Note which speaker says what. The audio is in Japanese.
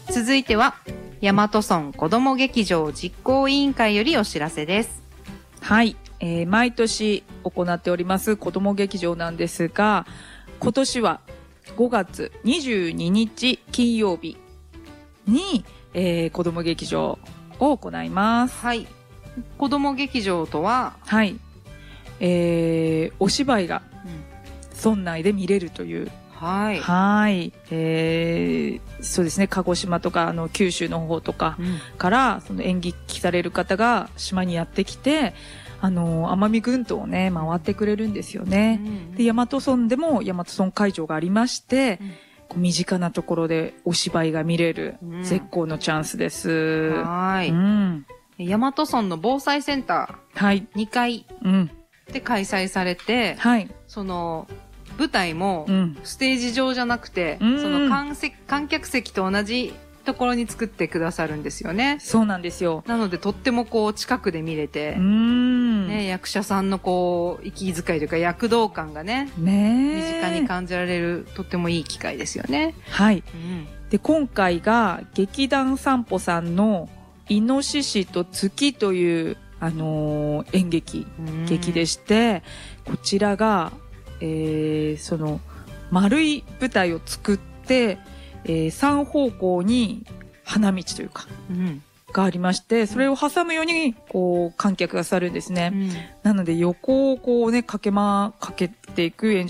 Speaker 1: 続いては大和村子ども劇場実行委員会よりお知らせです。
Speaker 2: はい、毎年行っております子ども劇場なんですが、今年は5月22日金曜日に、子ども劇場を行います。
Speaker 1: はい。子ども劇場とは、
Speaker 2: はい、お芝居が村内で見れるという、
Speaker 1: はい。
Speaker 2: はい、そうですね、鹿児島とか九州の方とかからその演劇される方が島にやってきて、奄美群島をね回ってくれるんですよね。で、大和村でも大和村会場がありまして、こう身近なところでお芝居が見れる絶好のチャンスです。
Speaker 1: はい。大和村の防災センター2階で開催されて、その舞台もステージ上じゃなくて、その観客席と同じところに作ってくださるんですよね。
Speaker 2: そうなんですよ。
Speaker 1: なのでとってもこう近くで見れて、ね、役者さんのこう息遣いというか躍動感がね、身近に感じられるとってもいい機会ですよね。
Speaker 2: はい。で、今回が劇団散歩さんのイノシシと月という演劇でして、こちらが、その丸い舞台を作って、3方向に花道というか、がありまして、それを挟むようにこう観客が去るんですね。なので横をこうね駆けていく演者